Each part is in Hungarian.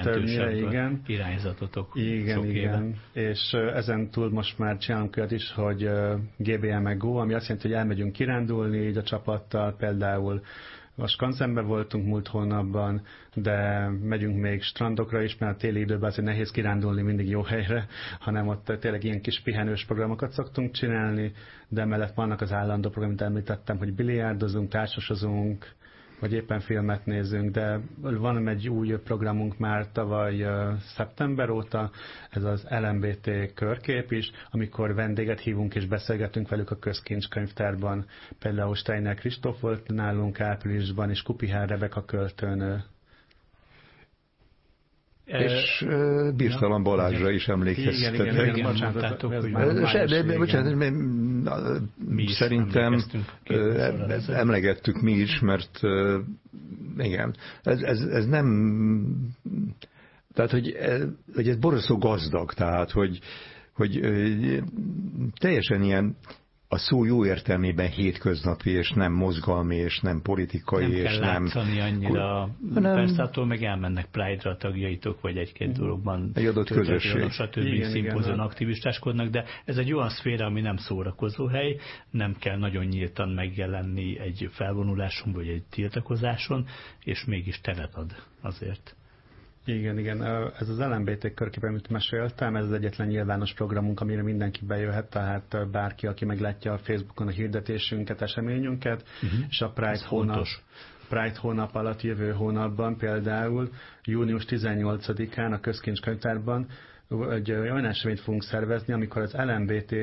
jelentősebb igen. irányzatotok. Igen. És ezen túl most már csinálunk olyat is, hogy GBM Go, ami azt jelenti, hogy elmegyünk kirándulni így a csapattal, például a Skansenben voltunk múlt hónapban, de megyünk még strandokra is, mert a téli időben azért nehéz kirándulni mindig jó helyre, hanem ott tényleg ilyen kis pihenős programokat szoktunk csinálni, de emellett vannak az állandó programok, amit említettem, hogy biliárdozunk, társasozunk, vagy éppen filmet nézünk, de van egy új programunk már tavaly szeptember óta, ez az LMBT körkép is, amikor vendéget hívunk és beszélgetünk velük a Közkincskönyvtárban. Például Steiner Kristóf volt nálunk áprilisban, és Kupihár Rebeka költőnő. És Birstalan Balázsra is emlékeztetek. Igen, szerintem emlegettük mi is, mert igen, ez nem, tehát, hogy ez borzasztó gazdag, tehát, hogy teljesen ilyen a szó jó értelmében hétköznapi, és nem mozgalmi, és nem politikai, nem és kell nem... látszani annyira, persze attól meg elmennek Pride-ra a tagjaitok, vagy egy-két dologban egy adott közösség, stb. Szimpózion aktivistáskodnak, de ez egy olyan szféra, ami nem szórakozó hely, nem kell nagyon nyíltan megjelenni egy felvonuláson, vagy egy tiltakozáson, és mégis teret ad azért. Igen. Ez az LMBT körkép, amit meséltem, ez az egyetlen nyilvános programunk, amire mindenki bejöhet, tehát bárki, aki meglátja a Facebookon a hirdetésünket, eseményünket, és a Pride hónap alatt, jövő hónapban például június 18-án a Közkincskönyvtárban egy olyan eseményt fogunk szervezni, amikor az LMBT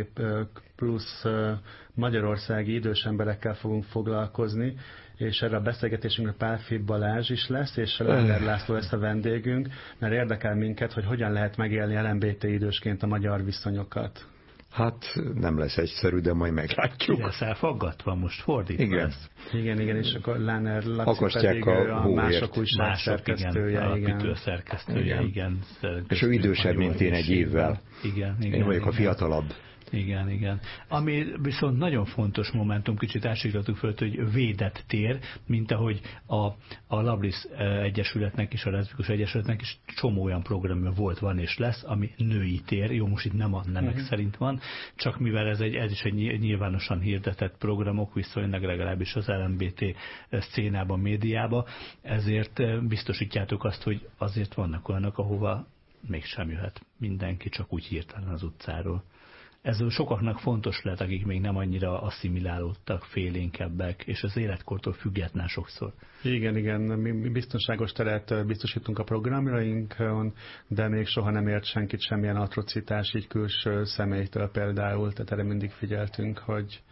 plusz magyarországi idős emberekkel fogunk foglalkozni, és erre a beszélgetésünkre Pálfi Balázs is lesz, és Lenner László lesz a vendégünk, mert érdekel minket, hogy hogyan lehet megélni LMBT idősként a magyar viszonyokat. Hát nem lesz egyszerű, de majd meglátjuk. Ki lesz elfaggatva, most fordítva. Igen, és akkor Lenner Laci pedig a Mások újság szerkesztője. Igen, szerkesztője, igen. És ő idősebb, mint én egy évvel. Igen. Én vagyok a fiatalabb. Igen. Ami viszont nagyon fontos momentum, kicsit átsiklottuk föl, hogy védett tér, mint ahogy a Labris Egyesületnek és a Leszbikus Egyesületnek is csomó olyan programja volt, van és lesz, ami női tér. Jó, most itt nem a nemek szerint van, csak mivel ez is egy nyilvánosan hirdetett programok, viszonylag legalábbis az LMBT szcénában, médiában, ezért biztosítjátok azt, hogy azért vannak olyanok, ahova mégsem jöhet mindenki, csak úgy hirtelen az utcáról. Ez sokaknak fontos lehet, akik még nem annyira asszimilálódtak, félénkebbek, és az életkortól független sokszor. Igen, mi biztonságos teret biztosítunk a programjainkon, de még soha nem ért senkit semmilyen atrocitás, így külső személytől például, tehát erre mindig figyeltünk,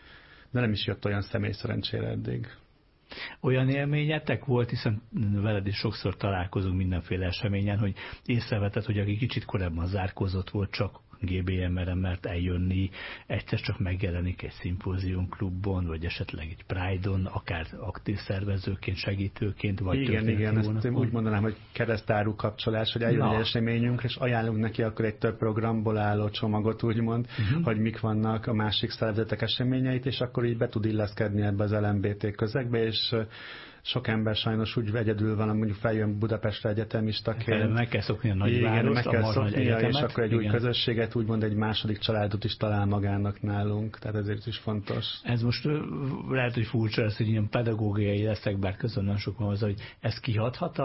de nem is jött olyan személy szerencsére eddig. Olyan élményetek volt, hiszen veled is sokszor találkozunk mindenféle eseményen, hogy észrevetted, hogy aki kicsit korábban zárkózott volt, csak GBM-re mert eljönni, egyszer csak megjelenik egy szimpóziumklubon, vagy esetleg egy Pride-on, akár aktív szervezőként, segítőként, vagy igen, ezt úgy mondanám, hogy keresztáru kapcsolás, hogy eljön egy eseményünkre, és ajánlunk neki akkor egy több programból álló csomagot, úgymond, hogy mik vannak a másik szervezetek eseményeit, és akkor így be tud illeszkedni ebbe az LMBT közegbe, és sok ember sajnos úgy egyedül van, mondjuk feljön Budapestre egyetemistaként. Meg kell szokni a nagyvárost, meg kell szoknia, és akkor egy új igen. közösséget, úgymond egy második családot is talál magának nálunk, tehát ezért is fontos. Ez most lehet, hogy furcsa lesz, hogy ilyen pedagógiai leszek, bár közben sok van az, hogy ez kihathat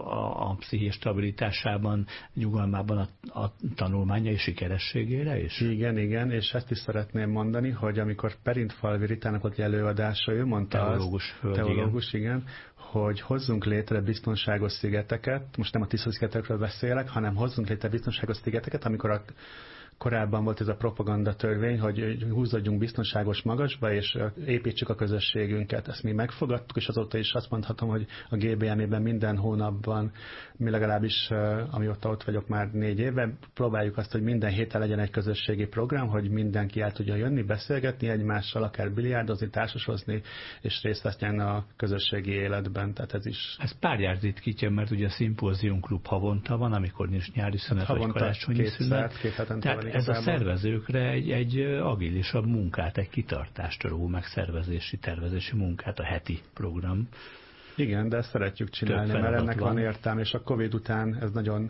a pszichés stabilitásában, nyugalmában a tanulmányai sikerességére is? Igen, és ezt is szeretném mondani, hogy amikor Perintfalvi Ritának volt előadása, ő mondta teológus, igen, hogy hozzunk létre biztonságos szigeteket, most nem a Tisza-szigetekről beszélek, hanem hozzunk létre biztonságos szigeteket, amikor korábban volt ez a propaganda törvény, hogy húzódjunk biztonságos magasba, és építsük a közösségünket. Ezt mi megfogadtuk, és azóta is azt mondhatom, hogy a GBM-ben minden hónapban, mi legalábbis, amióta ott vagyok már 4 éve, próbáljuk azt, hogy minden héten legyen egy közösségi program, hogy mindenki el tudja jönni, beszélgetni egymással, akár biliárdozni, társasozni, és részt venni a közösségi életben. Tehát ez is... Ez párját ritkítja, mert ugye a szimpóziumklub havonta van, amikor nincs nyári szünet, vagy karácsonyi szünet. Tehát ez a szervezőkre egy agilisabb munkát, egy kitartást ró, meg tervezési munkát, a heti program. Igen, de ezt szeretjük csinálni, mert ennek van értelme, és a Covid után ez nagyon